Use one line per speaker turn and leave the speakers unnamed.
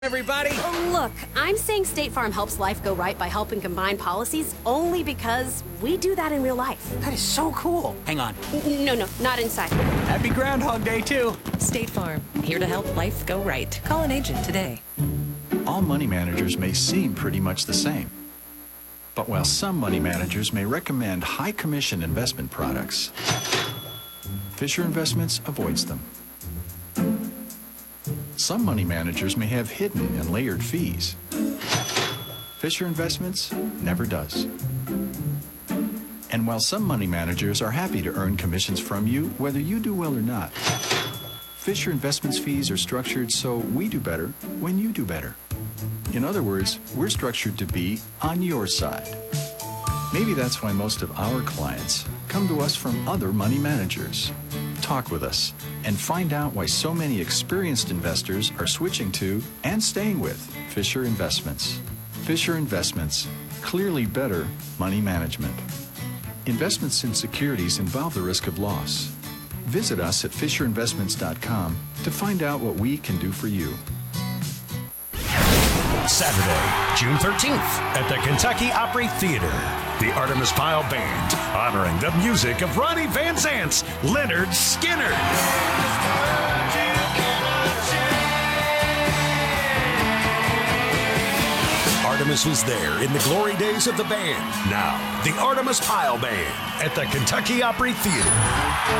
Everybody.
Look, I'm saying State Farm helps life go right by helping combine policies only because we do that in real life.
That is so cool. Hang on.
No, not inside.
Happy Groundhog Day, too.
State Farm, here to help life go right. Call an agent today.
All money managers may seem pretty much the same. But while some money managers may recommend high commission investment products, Fisher Investments avoids them. Some money managers may have hidden and layered fees. Fisher Investments never does. And while some money managers are happy to earn commissions from you, whether you do well or not, Fisher Investments fees are structured so we do better when you do better. In other words, we're structured to be on your side. Maybe that's why most of our clients come to us from other money managers. Talk with us and find out why so many experienced investors are switching to and staying with Fisher Investments. Fisher Investments, clearly better money management. Investments in securities involve the risk of loss. Visit us at FisherInvestments.com to find out what we can do for you.
Saturday, June 13th, at the Kentucky Opry Theater, the Artemis Pyle Band, honoring the music of Ronnie Van Zant's Leonard Skinner. Artemis was there in the glory days of the band. Now, the Artemis Pyle Band at the Kentucky Opry Theater.